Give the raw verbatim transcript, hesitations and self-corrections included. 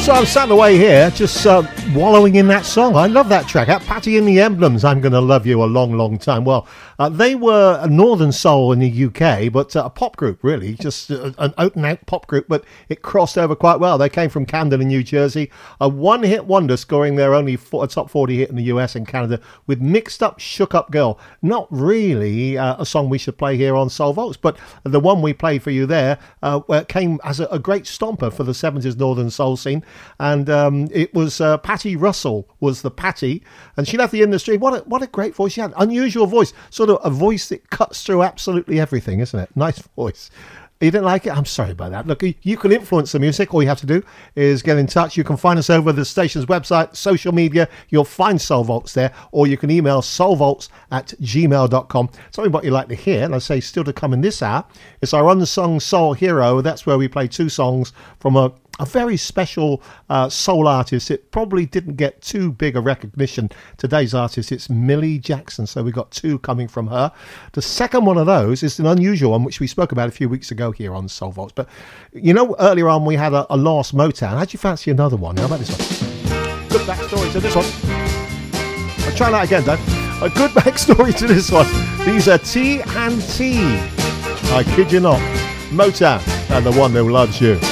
So I'm sat away here just uh, wallowing in that song. I love that track. That Patty and the Emblems, I'm Gonna Love You a Long, Long Time. Well, uh, they were a Northern Soul in the U K, but uh, a pop group, really. Just uh, an out-and-out pop group, but it crossed over quite well. They came from Camden in New Jersey. A one-hit wonder, scoring their only four, top forty hit in the U S and Canada with Mixed Up, Shook Up Girl. Not really uh, a song we should play here on Soul Vaults, but the one we played for you there uh, came as a, a great stomper for the seventies Northern Soul scene. And um, it was uh, Patty Russell was the Patty, and she left the industry. What a, what a great voice she had. Unusual voice, sort of a voice that cuts through absolutely everything, isn't it? Nice voice. You didn't like it? I'm sorry about that. Look, you can influence the music. All you have to do is get in touch. You can find us over the station's website, social media. You'll find Soul Vaults there, or you can email soulvaults at gmail dot com. Tell me what you'd like to hear. And I say still to come in this hour, it's our unsung soul hero. That's where we play two songs from a A very special uh, soul artist. It probably didn't get too big a recognition. Today's artist, it's Millie Jackson. So we got two coming from her. The second one of those is an unusual one, which we spoke about a few weeks ago here on Soul Vaults. But you know, earlier on we had a, a Lost Motown. How'd you fancy another one? How about this one? Good backstory to this one. I'll try that again, Dave. A good backstory to this one. These are T and T. I kid you not. Motown and the one who loves you.